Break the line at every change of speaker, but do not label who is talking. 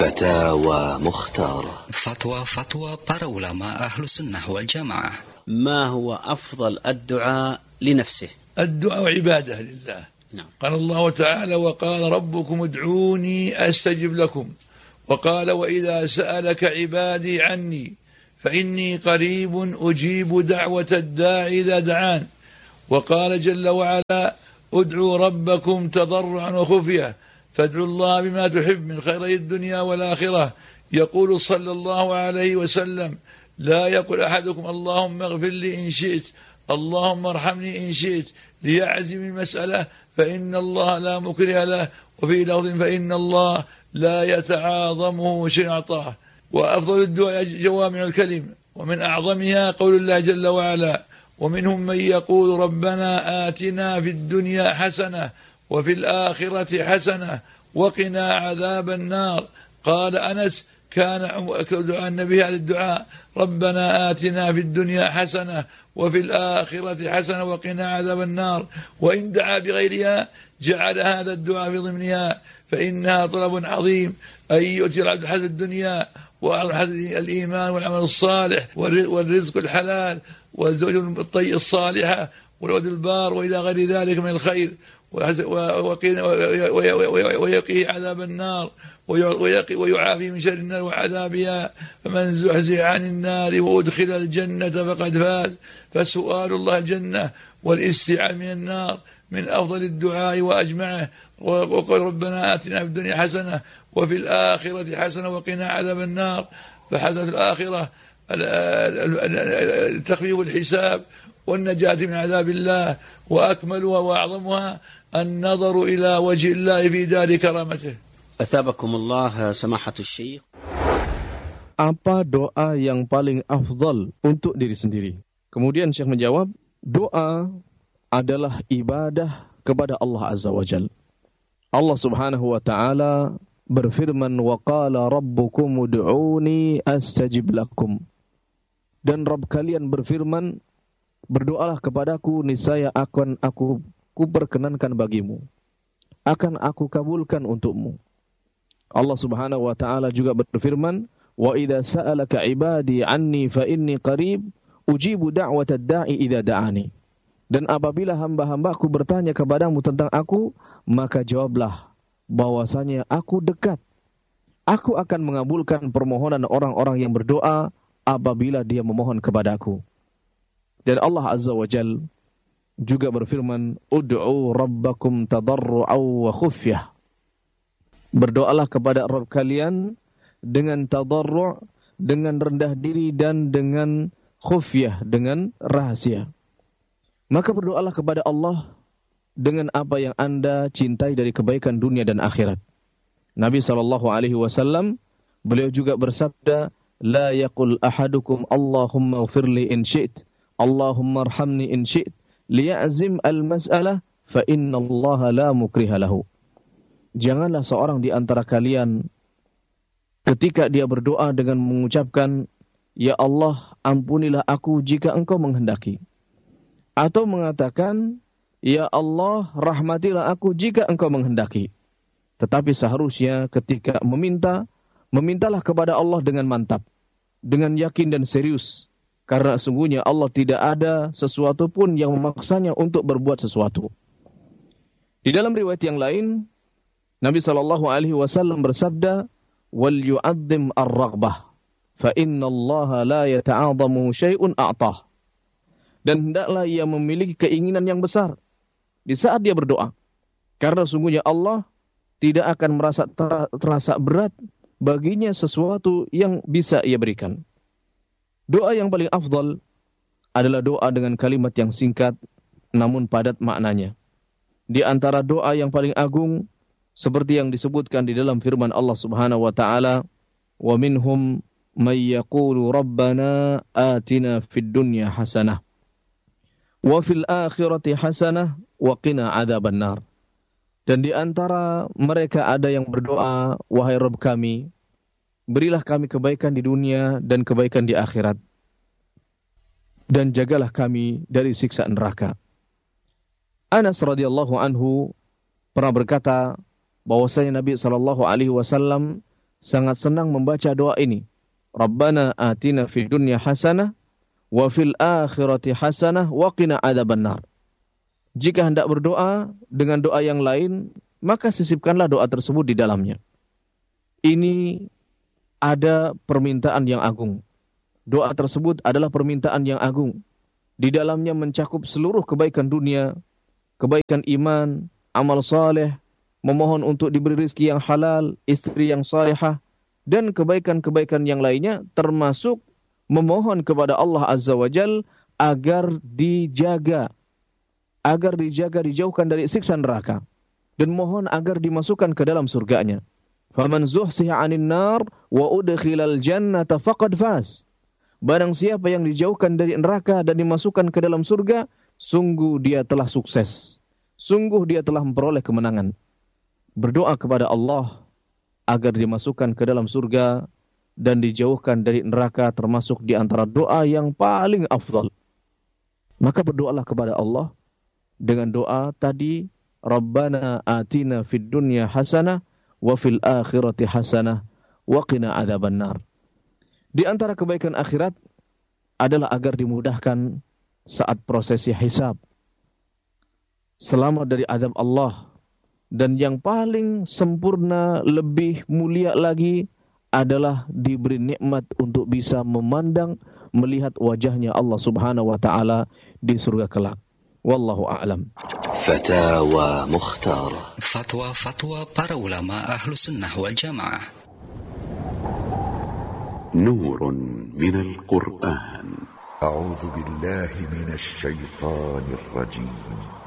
فتاوى مختارة.
فتوى para ulama أهل السنة والجماعة.
ما هو أفضل الدعاء لنفسه؟
الدعاء عبادة لله.
نعم.
قال الله تعالى: وقال ربكم ادعوني أستجب لكم. وقال: وإذا سألك عبادي عني فإني قريب أجيب دعوة الداعي إذا دعان. وقال جل وعلا: ادعوا ربكم تضرعا وخفية فادعوا الله بما تحب من خيري الدنيا والآخرة. يقول صلى الله عليه وسلم: لا يقول أحدكم اللهم اغفر لي إن شئت، اللهم ارحمني إن شئت، ليعزم المسألة فإن الله لا مكره له، وفي لفظ فإن الله لا يتعاظمه شيء أعطاه. وأفضل الدعاء جوامع الكلم، ومن أعظمها قول الله جل وعلا: ومنهم من يقول ربنا آتنا في الدنيا حسنة وفي الآخرة حسنة وقنا عذاب النار. قال أنس: كان أكثر دعاء النبي هذا الدعاء: ربنا آتنا في الدنيا حسنة وفي الآخرة حسنة وقنا عذاب النار. وإن دعا بغيرها جعل هذا الدعاء في ضمنها، فإنها طلب عظيم أن يؤتي العبد حسن الدنيا وحسن الإيمان والعمل الصالح والرزق الحلال والزوج الصالحة والولد البار وإلى غير ذلك من الخير، ويقيه عذاب النار ويعافي من شر النار وعذابها. فمن زحزح عن النار وأدخل الجنة فقد فاز. فسؤال الله الجنة والاستعاذة من النار من أفضل الدعاء وأجمعه. وقال ربنا آتنا في الدنيا حسنة وفي الآخرة حسنة وقنا عذاب النار. فحسنة الآخرة تخفيف الحساب والنجاة من عذاب الله، وأكملها وأعظمها النظر إلى وجه الله في دار كرامته.
أثابكم الله سماحة الشيخ.
Apa doa yang paling afdal untuk diri sendiri? Kemudian Syekh menjawab, doa adalah ibadah kepada Allah Azza wa Jal. Allah Subhanahu wa Ta'ala berfirman, wa qala rabbukum ud'uni astajib lakum. Dan Rabb kalian berfirman, berdoalah kepadaku, niscaya akan aku perkenankan bagimu, akan aku kabulkan untukmu. Allah Subhanahu wa Ta'ala juga berfirman, wa idza sa'alaka ibadi anni fa inni qarib ujibu da'watad da'i idza da'ani. Dan apabila hamba-hambaku bertanya kepadamu tentang aku, maka jawablah bahwasanya aku dekat. Aku akan mengabulkan permohonan orang-orang yang berdoa apabila dia memohon kepadaku. Dan Allah Azza wa Jal juga berfirman, ud'u rabbakum tadarru'aw wa khufyah. Berdoalah kepada Rabb kalian dengan tadarru', dengan rendah diri, dan dengan khufyah, dengan rahasia. Maka berdoalah kepada Allah dengan apa yang Anda cintai dari kebaikan dunia dan akhirat. Nabi SAW, beliau juga bersabda, la yaqul ahadukum Allahumma ghfirli in syi'it, Allahumma arhamni in syi'it, liya'zim al-mas'alah, fa inna Allah la mukriha lahu. Janganlah seorang di antara kalian ketika dia berdoa dengan mengucapkan, ya Allah, ampunilah aku jika engkau menghendaki. Atau mengatakan, ya Allah, rahmatilah aku jika engkau menghendaki. Tetapi seharusnya ketika memintalah kepada Allah dengan mantap, dengan yakin dan serius. Karena sungguhnya Allah tidak ada sesuatu pun yang memaksanya untuk berbuat sesuatu. Di dalam riwayat yang lain, Nabi SAW bersabda, wal yu'adzim ar-raghbah, fa inna Allah la yata'adhamu syai'un a'tah. Dan hendaklah ia memiliki keinginan yang besar di saat dia berdoa. Karena sungguhnya Allah tidak akan merasa terasa berat baginya sesuatu yang bisa ia berikan. Doa yang paling afdal adalah doa dengan kalimat yang singkat namun padat maknanya. Di antara doa yang paling agung seperti yang disebutkan di dalam firman Allah Subhanahu wa Ta'ala, wa minhum may yaqulu rabbana atina fid dunya hasanah wa fil akhirati hasanah wa qina adzaban nar. Dan di antara mereka ada yang berdoa, wahai Rabb kami, berilah kami kebaikan di dunia dan kebaikan di akhirat, dan jagalah kami dari siksa neraka. Anas radhiyallahu anhu pernah berkata bahwasanya Nabi SAW sangat senang membaca doa ini. Rabbana atina fid dunya hasanah wa fil akhirati hasanah wa qina adzabannar. Jika hendak berdoa dengan doa yang lain, maka sisipkanlah doa tersebut di dalamnya. Ini ada permintaan yang agung. Doa tersebut adalah permintaan yang agung. Di dalamnya mencakup seluruh kebaikan dunia, kebaikan iman, amal saleh, memohon untuk diberi rezeki yang halal, istri yang salihah, dan kebaikan-kebaikan yang lainnya, termasuk memohon kepada Allah Azza wa Jal agar dijaga, dijauhkan dari siksa neraka, dan mohon agar dimasukkan ke dalam surganya. Faman zuhsiha 'anil nar wa udkhilal jannata faqad faz. Barang siapa yang dijauhkan dari neraka dan dimasukkan ke dalam surga, sungguh dia telah sukses. Sungguh dia telah memperoleh kemenangan. Berdoa kepada Allah agar dimasukkan ke dalam surga dan dijauhkan dari neraka termasuk di antara doa yang paling afdal. Maka berdoalah kepada Allah dengan doa tadi, Rabbana atina fid dunya hasanah wa fil akhirati hasanah wa qina adzabannar. Di antara kebaikan akhirat adalah agar dimudahkan saat prosesi hisab, selamat dari azab Allah, dan yang paling sempurna, lebih mulia lagi adalah diberi nikmat untuk bisa memandang, melihat wajahnya Allah Subhanahu wa taala di surga kelak. Wallahu a'lam.
Fatawa Mukhtara.
Fatwa para ulama Ahlus Sunnah wal Jamaah.
نور من القرآن.
أعوذ بالله من الشيطان الرجيم.